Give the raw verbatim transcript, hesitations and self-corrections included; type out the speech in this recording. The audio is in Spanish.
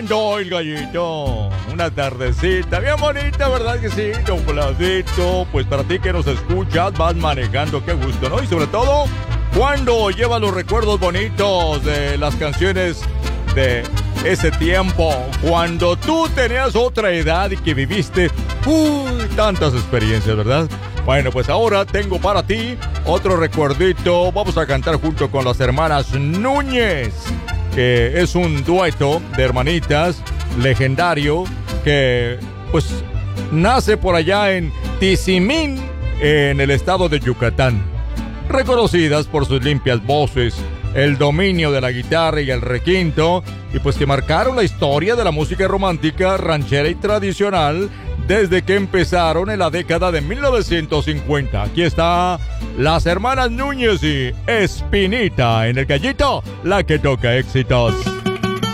No, el gallito, una tardecita bien bonita, ¿verdad que sí? Nubladito, pues para ti que nos escuchas, vas manejando, qué gusto, ¿no? Y sobre todo, cuando llevas los recuerdos bonitos de las canciones de ese tiempo, cuando tú tenías otra edad y que viviste, uy, tantas experiencias, ¿verdad? Bueno, pues ahora tengo para ti otro recuerdito, vamos a cantar junto con las hermanas Núñez, que es un dueto de hermanitas legendario que pues nace por allá en Tizimín, en el estado de Yucatán. Reconocidas por sus limpias voces, el dominio de la guitarra y el requinto, y pues que marcaron la historia de la música romántica, ranchera y tradicional desde que empezaron en la década de mil novecientos cincuenta. Aquí está las hermanas Núñez y Espinita en el gallito, la que toca éxitos.